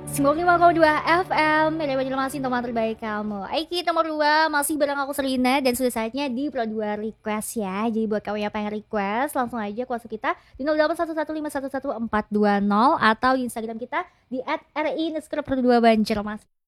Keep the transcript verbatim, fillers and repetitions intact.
sembilan puluh lima koma dua F M, Media Banjarmasin, teman terbaik kamu. Aiki nomor dua, masih bareng aku Serina. Dan sudah saatnya di Pro dua Request ya. Jadi buat kamu yang pengen request, langsung aja ke WhatsApp kita di nol delapan satu satu lima satu satu empat dua nol. Atau di Instagram kita di at ri underscore pro dua Banjarmasin.